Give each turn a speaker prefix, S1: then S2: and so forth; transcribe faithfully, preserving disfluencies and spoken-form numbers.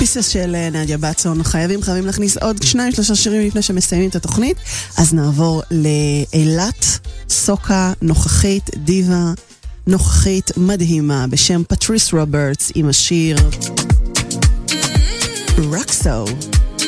S1: פיסס של נדיה בטסון. חייבים חייבים להכניס עוד שניים שלושה שירים לפני שמסיימים את התוכנית. אז נעבור לאילת סוקה, נוכחית, דיבה נוכחית מדהימה בשם פטריס רוברטס עם השיר רוקסו.